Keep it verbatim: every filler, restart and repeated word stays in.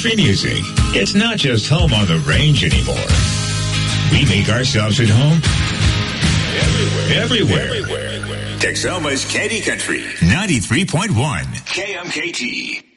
country music. It's not just home on the range anymore. We make ourselves at home everywhere. Everywhere. Everywhere. Texoma's Candy Country, ninety-three point one K M K T.